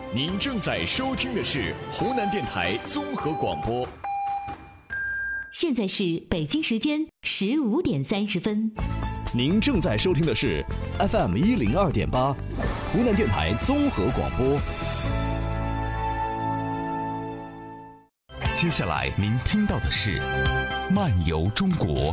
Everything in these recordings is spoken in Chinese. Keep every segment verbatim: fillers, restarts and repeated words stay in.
您正在收听的是湖南电台综合广播。 现在是北京时间十五点三十分。 您正在收听的是 F M 一零二点八，湖南电台综合广播。 接下来您听到的是《漫游中国》。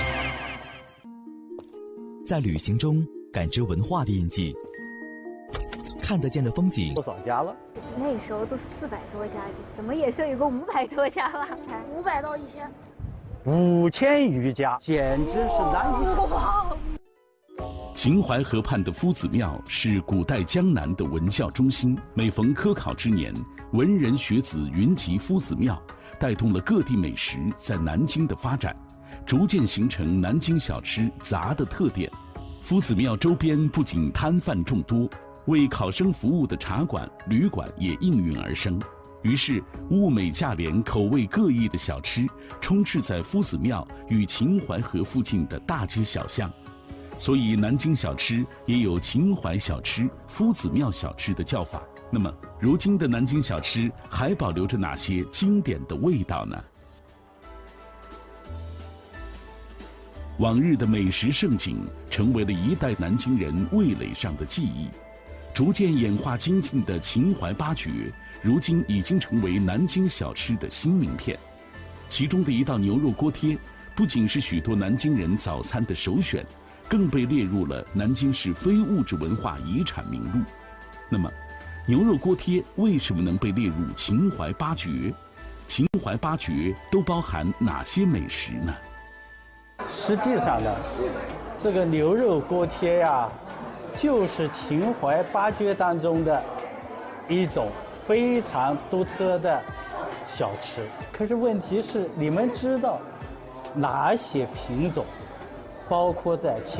在旅行中感知文化的印记，看得见的风景。 多少家了？ 那时候都四百多家，怎么也是有个五百多家了？ 五百到一千， 五千余家，简直是难以想象。 秦淮河畔的夫子庙是古代江南的文教中心，每逢科考之年，文人学子云集夫子庙，带动了各地美食在南京的发展，逐渐形成南京小吃杂的特点。夫子庙周边不仅摊贩众多，为考生服务的茶馆、旅馆也应运而生。于是物美价廉、口味各异的小吃充斥在夫子庙与秦淮河附近的大街小巷。所以南京小吃也有秦淮小吃、夫子庙小吃的叫法。那么如今的南京小吃还保留着哪些经典的味道呢？往日的美食盛景成为了一代南京人味蕾上的记忆。逐渐演化精进的秦淮八绝，如今已经成为南京小吃的新名片。其中的一道牛肉锅贴，不仅是许多南京人早餐的首选，更被列入了南京市非物质文化遗产名录。那么，牛肉锅贴为什么能被列入秦淮八绝？秦淮八绝都包含哪些美食呢？ 实际上呢，这个牛肉锅贴呀，就是秦淮八绝当中的一种非常独特的小吃。可是问题是，你们知道哪些品种包括在秦